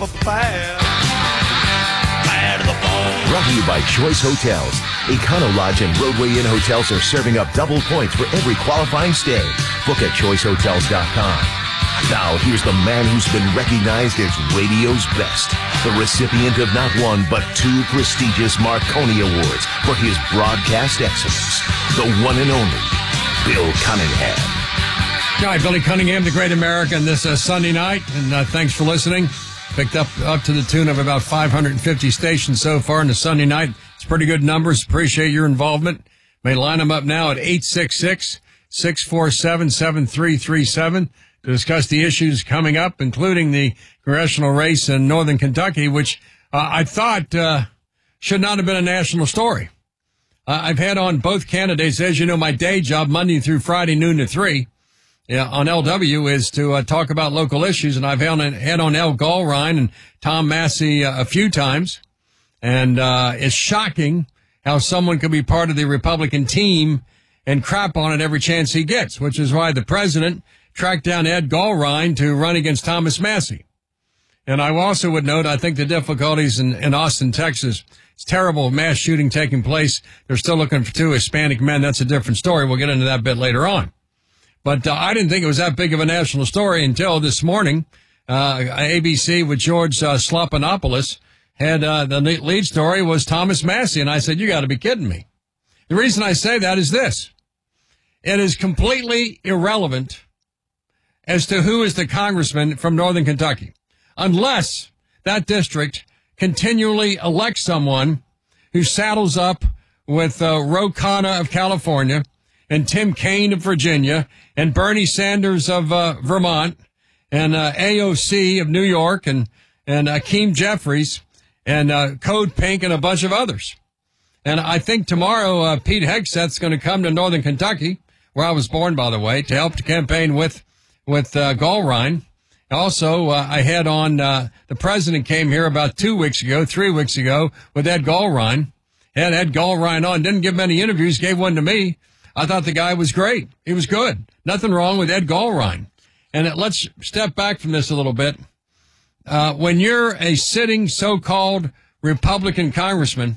a pair. Bad to the bone. Brought to you by Choice Hotels. Econo Lodge and Roadway Inn hotels are serving up double points for every qualifying stay. Book at choicehotels.com. Now, here's the man who's been recognized as radio's best. The recipient of not one, but two prestigious Marconi Awards for his broadcast excellence. The one and only Bill Cunningham. All right, Billy Cunningham, the Great American, this Sunday night. And thanks for listening. Picked up to the tune of about 550 stations so far in the Sunday night. It's pretty good numbers. Appreciate your involvement. May line them up now at 866-647-7337 to discuss the issues coming up, including the congressional race in northern Kentucky, which I thought should not have been a national story. I've had on both candidates. As you know, my day job, Monday through Friday, noon to 3, on LW, is to talk about local issues, and I've had on Al Gallrein and Tom Massey a few times, and it's shocking how someone could be part of the Republican team and crap on it every chance he gets, which is why the president tracked down Ed Gallrein to run against Thomas Massey. And I also would note, I think the difficulties in Austin, Texas, it's terrible mass shooting taking place. They're still looking for 2 Hispanic men. That's a different story. We'll get into that bit later on. But I didn't think it was that big of a national story until this morning. ABC with George Slopanopoulos had the lead story was Thomas Massey. And I said, you got to be kidding me. The reason I say that is this. It is completely irrelevant as to who is the congressman from northern Kentucky, unless that district continually elects someone who saddles up with Ro Khanna of California and Tim Kaine of Virginia and Bernie Sanders of Vermont and AOC of New York and Hakeem Jeffries and Code Pink and a bunch of others. And I think tomorrow Pete Hegseth's going to come to northern Kentucky, where I was born, by the way, to help to campaign with Gallrein. Also, I had on, the president came here about 3 weeks ago with Ed Gallrein. Had Ed Gallrein on, didn't give many interviews, gave one to me. I thought the guy was great. He was good. Nothing wrong with Ed Gallrein. And let's step back from this a little bit. When you're a sitting so-called Republican congressman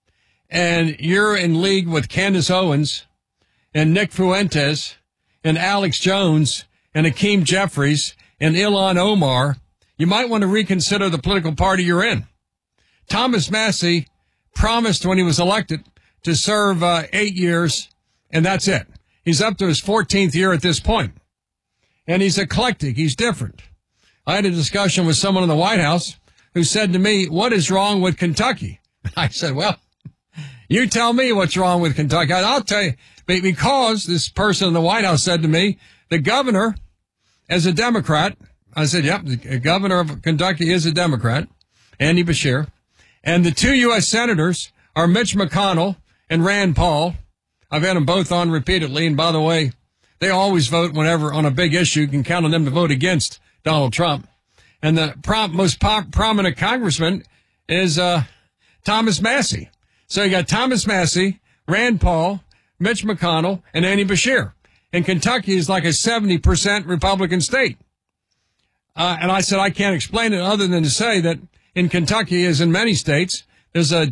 and you're in league with Candace Owens and Nick Fuentes and Alex Jones and Hakeem Jeffries and Ilhan Omar, you might want to reconsider the political party you're in. Thomas Massey promised when he was elected to serve 8 years, and that's it. He's up to his 14th year at this point. And he's eclectic. He's different. I had a discussion with someone in the White House who said to me, what is wrong with Kentucky? I said, well, you tell me what's wrong with Kentucky. I'll tell you, because this person in the White House said to me, the governor, as a Democrat, I said, yep, the governor of Kentucky is a Democrat, Andy Beshear, and the 2 U.S. senators are Mitch McConnell and Rand Paul. I've had them both on repeatedly, and by the way, they always vote whenever on a big issue. You can count on them to vote against Donald Trump. And the most prominent congressman is Thomas Massey. So you got Thomas Massey, Rand Paul, Mitch McConnell, and Andy Beshear. And Kentucky is like a 70% Republican state. And I said I can't explain it other than to say that in Kentucky, as in many states, there's a